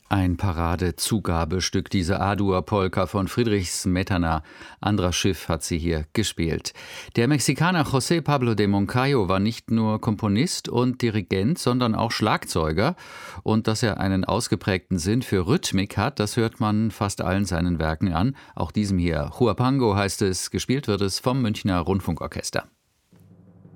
Ein Paradezugabestück, diese A-Dur-Polka von Friedrich Smetana. Andras Schiff hat sie hier gespielt. Der Mexikaner José Pablo de Moncayo war nicht nur Komponist und Dirigent, sondern auch Schlagzeuger. Und dass er einen ausgeprägten Sinn für Rhythmik hat, das hört man fast allen seinen Werken an. Auch diesem hier. Huapango heißt es, gespielt wird es vom Münchner Rundfunkorchester.